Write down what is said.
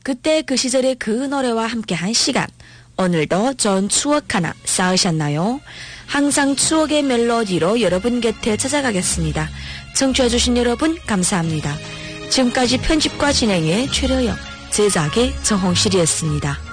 그때 그 시절의 그 노래와 함께한 시간. 오늘도 좋은 추억 하나 쌓으셨나요? 항상 추억의 멜로디로 여러분 곁에 찾아가겠습니다. 청취해주신 여러분 감사합니다. 지금까지 편집과 진행의 최려영, 제작의 정홍실이었습니다.